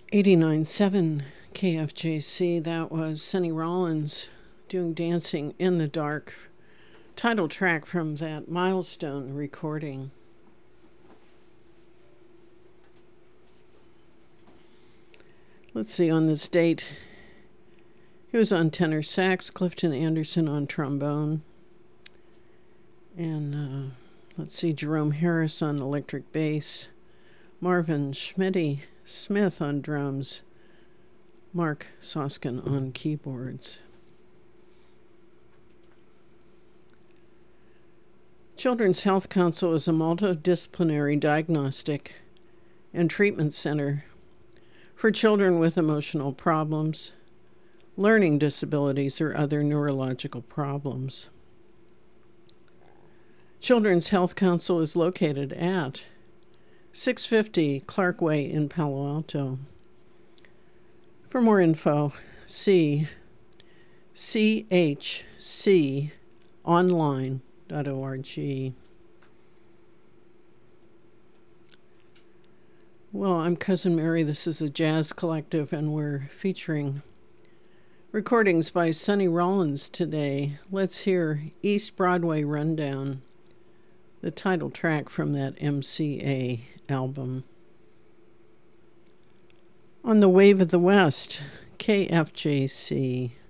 89.7 KFJC. That was Sonny Rollins doing Dancing in the Dark, title track from that Milestone recording. Let's see, on this date, he was on tenor sax, Clifton Anderson on trombone, and let's see, Jerome Harris on electric bass, Marvin Smith on drums, Mark Soskin on keyboards. Children's Health Council is a multidisciplinary diagnostic and treatment center for children with emotional problems, learning disabilities, or other neurological problems. Children's Health Council is located at 650 Clark Way in Palo Alto. For more info, see chconline.org. Well, I'm Cousin Mary. This is the Jazz Collective, and we're featuring recordings by Sonny Rollins today. Let's hear East Broadway Rundown, the title track from that MCA album. On the Wave of the West, KFJC.